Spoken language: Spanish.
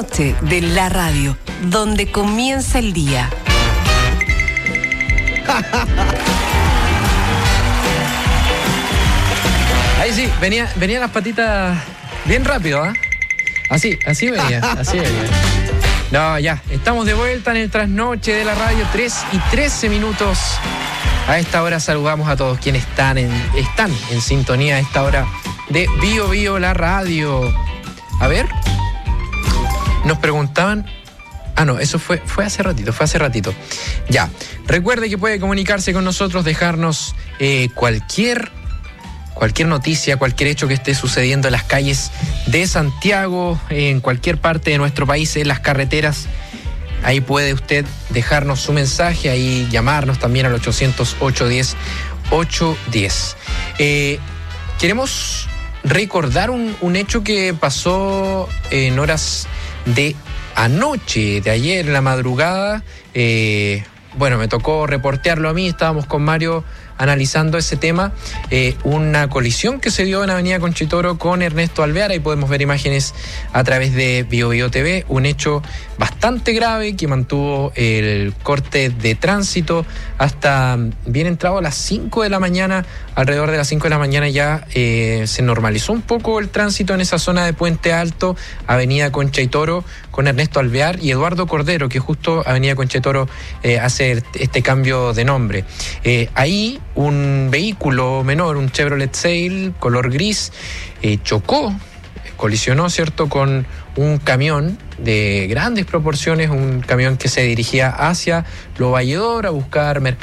De la radio, donde comienza el día. Ahí sí, venía las patitas bien rápido, ¿ah? Así venía. No, ya, estamos de vuelta en el trasnoche de la radio, 3:13. A esta hora saludamos a todos quienes están en sintonía a esta hora de Bio Bio la radio. A ver, nos preguntaban. No, eso fue hace ratito. Ya, recuerde que puede comunicarse con nosotros, dejarnos cualquier noticia, cualquier hecho que esté sucediendo en las calles de Santiago, en cualquier parte de nuestro país, en las carreteras. Ahí puede usted dejarnos su mensaje, ahí llamarnos también al 800-810-810. Queremos recordar un hecho que pasó en horas de anoche, de ayer en la madrugada. Bueno, me tocó reportearlo a mí, estábamos con Mario analizando ese tema, una colisión que se dio en Avenida Conchitoro con Ernesto Alvear. Ahí podemos ver imágenes a través de Bio Bio TV, un hecho bastante grave que mantuvo el corte de tránsito hasta bien entrado a las 5 de la mañana. Alrededor de las 5 de la mañana ya se normalizó un poco el tránsito en esa zona de Puente Alto, Avenida Concha y Toro, con Ernesto Alvear y Eduardo Cordero, que justo Avenida Concha y Toro hace este cambio de nombre. Ahí un vehículo menor, un Chevrolet Sail color gris, colisionó, ¿cierto?, con un camión de grandes proporciones, un camión que se dirigía hacia Lo Valledor a buscar mercancías